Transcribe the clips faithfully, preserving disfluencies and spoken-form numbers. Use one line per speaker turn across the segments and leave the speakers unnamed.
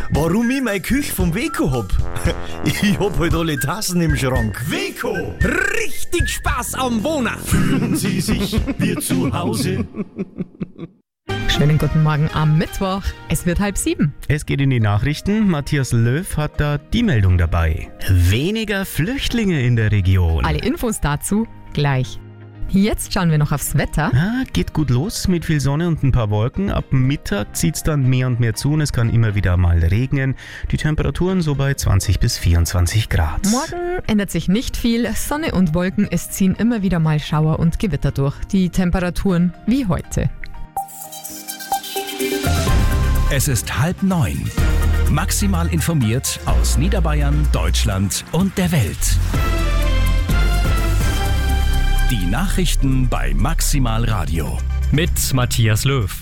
Warum ich meine Küche vom Weco hab? Ich hab halt alle Tassen im Schrank. Weco!
Richtig Spaß am Wohnen!
Fühlen Sie sich wie zu Hause?
Schönen guten Morgen am Mittwoch. Es wird halb sieben.
Es geht in die Nachrichten. Matthias Löw hat da die Meldung dabei. Weniger Flüchtlinge in der Region.
Alle Infos dazu gleich. Jetzt schauen wir noch aufs Wetter.
Ja, geht gut los mit viel Sonne und ein paar Wolken. Ab Mittag zieht es dann mehr und mehr zu und es kann immer wieder mal regnen. Die Temperaturen so bei zwanzig bis vierundzwanzig Grad.
Morgen ändert sich nicht viel. Sonne und Wolken, es ziehen immer wieder mal Schauer und Gewitter durch. Die Temperaturen wie heute.
Es ist halb neun. Maximal informiert aus Niederbayern, Deutschland und der Welt. Die Nachrichten bei Maximal Radio.
Mit Matthias Löw.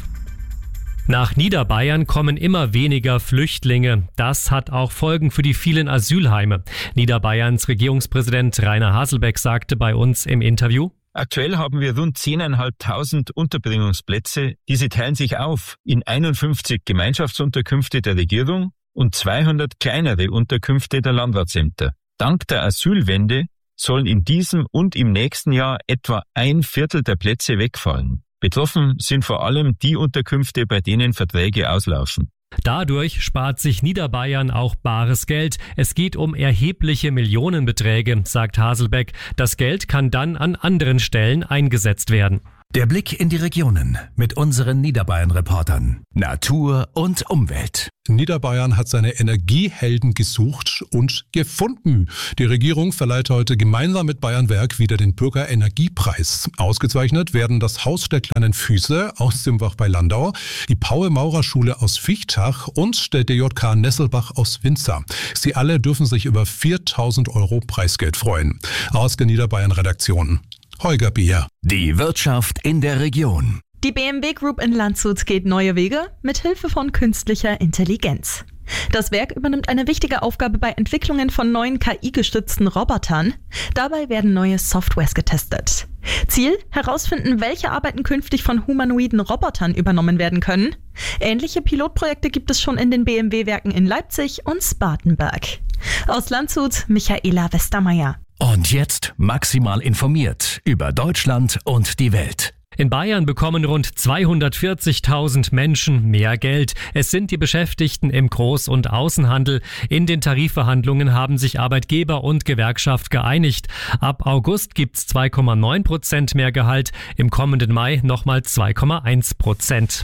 Nach Niederbayern kommen immer weniger Flüchtlinge. Das hat auch Folgen für die vielen Asylheime. Niederbayerns Regierungspräsident Rainer Haselbeck sagte bei uns im Interview:
Aktuell haben wir rund zehntausendfünfhundert Unterbringungsplätze. Diese teilen sich auf in einundfünfzig Gemeinschaftsunterkünfte der Regierung und zweihundert kleinere Unterkünfte der Landratsämter. Dank der Asylwende sollen in diesem und im nächsten Jahr etwa ein Viertel der Plätze wegfallen. Betroffen sind vor allem die Unterkünfte, bei denen Verträge auslaufen.
Dadurch spart sich Niederbayern auch bares Geld. Es geht um erhebliche Millionenbeträge, sagt Haselbeck. Das Geld kann dann an anderen Stellen eingesetzt werden.
Der Blick in die Regionen mit unseren Niederbayern-Reportern. Natur und Umwelt.
Niederbayern hat seine Energiehelden gesucht und gefunden. Die Regierung verleiht heute gemeinsam mit Bayernwerk wieder den Bürgerenergiepreis. Ausgezeichnet werden das Haus der kleinen Füße aus Simbach bei Landau, die Paul-Maurer-Schule aus Viechtach und der D J K Nesselbach aus Winzer. Sie alle dürfen sich über viertausend Euro Preisgeld freuen. Aus der Niederbayern-Redaktion Holger Bier.
Die Wirtschaft in der Region.
Die B M W Group in Landshut geht neue Wege mit Hilfe von künstlicher Intelligenz. Das Werk übernimmt eine wichtige Aufgabe bei Entwicklungen von neuen K I-gestützten Robotern. Dabei werden neue Softwares getestet. Ziel: herausfinden, welche Arbeiten künftig von humanoiden Robotern übernommen werden können. Ähnliche Pilotprojekte gibt es schon in den B M W-Werken in Leipzig und Spartanburg. Aus Landshut, Michaela Westermeier.
Und jetzt maximal informiert über Deutschland und die Welt.
In Bayern bekommen rund zweihundertvierzigtausend Menschen mehr Geld. Es sind die Beschäftigten im Groß- und Außenhandel. In den Tarifverhandlungen haben sich Arbeitgeber und Gewerkschaft geeinigt. Ab August gibt's zwei Komma neun Prozent mehr Gehalt, im kommenden Mai nochmal zwei Komma eins Prozent.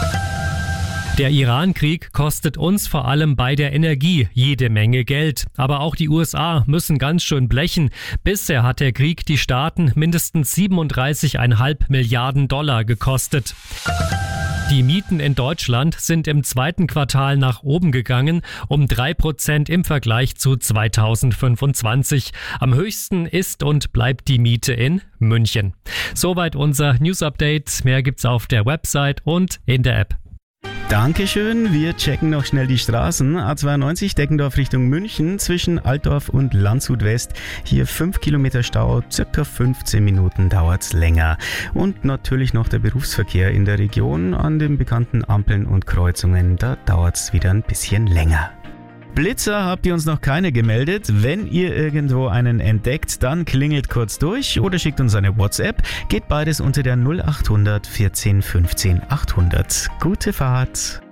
Der Iran-Krieg kostet uns vor allem bei der Energie jede Menge Geld. Aber auch die U S A müssen ganz schön blechen. Bisher hat der Krieg die Staaten mindestens siebenunddreißig Komma fünf Milliarden Dollar gekostet. Die Mieten in Deutschland sind im zweiten Quartal nach oben gegangen, um drei Prozent im Vergleich zu zweitausendfünfundzwanzig. Am höchsten ist und bleibt die Miete in München. Soweit unser News-Update. Mehr gibt's auf der Website und in der App.
Dankeschön, wir checken noch schnell die Straßen. A zweiundneunzig Deckendorf Richtung München zwischen Altdorf und Landshut West. Hier fünf Kilometer Stau, circa fünfzehn Minuten dauert's länger. Und natürlich noch der Berufsverkehr in der Region an den bekannten Ampeln und Kreuzungen. Da dauert's wieder ein bisschen länger. Blitzer habt ihr uns noch keine gemeldet. Wenn ihr irgendwo einen entdeckt, dann klingelt kurz durch oder schickt uns eine WhatsApp. Geht beides unter der null achthundert vierzehn fünfzehn achthundert. Gute Fahrt.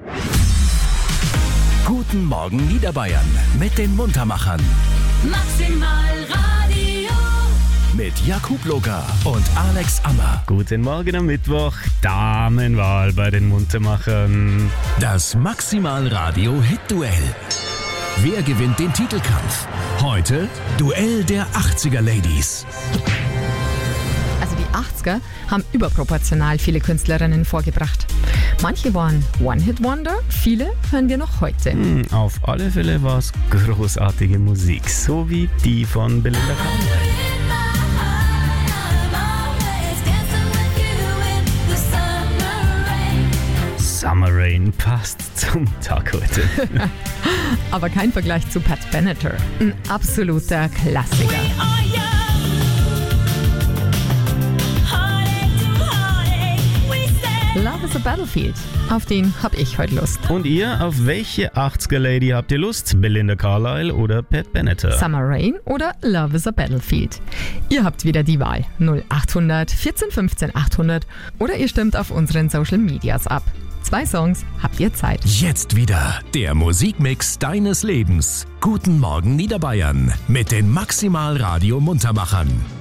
Guten Morgen Niederbayern mit den Muntermachern.
Maximal Radio.
Mit Jakub Loga und Alex Ammer.
Guten Morgen am Mittwoch. Damenwahl bei den Muntermachern.
Das Maximal Radio Hit-Duell. Wer gewinnt den Titelkampf? Heute Duell der achtziger Ladies.
Also die achtziger haben überproportional viele Künstlerinnen vorgebracht. Manche waren One-Hit-Wonder, viele hören wir noch heute.
Hm, auf alle Fälle war es großartige Musik, so wie die von Belinda Carlisle. Summer Rain passt zum Tag heute.
Aber kein Vergleich zu Pat Benatar. Ein absoluter Klassiker.
Heartache to heartache, we stand.
Love is a Battlefield. Auf den hab ich heute Lust.
Und ihr, auf welche achtziger-Lady habt ihr Lust? Belinda Carlisle oder Pat Benatar?
Summer Rain oder Love is a Battlefield? Ihr habt wieder die Wahl. null achthundert vierzehn fünfzehn achthundert oder ihr stimmt auf unseren Social Medias ab. Zwei Songs habt ihr Zeit.
Jetzt wieder der Musikmix deines Lebens. Guten Morgen Niederbayern mit den Maximal Radio Muntermachern.